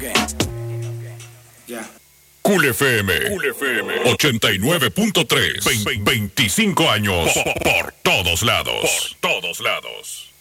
Ya. Cool FM 89.3 25 años por todos lados.